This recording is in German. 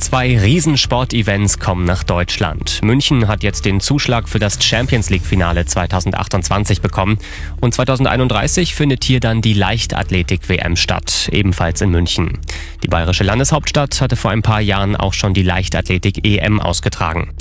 2 Riesensport-Events kommen nach Deutschland. München hat jetzt den Zuschlag für das Champions-League-Finale 2028 bekommen. Und 2031 findet hier dann die Leichtathletik-WM statt, ebenfalls in München. Die bayerische Landeshauptstadt hatte vor ein paar Jahren auch schon die Leichtathletik-EM ausgetragen.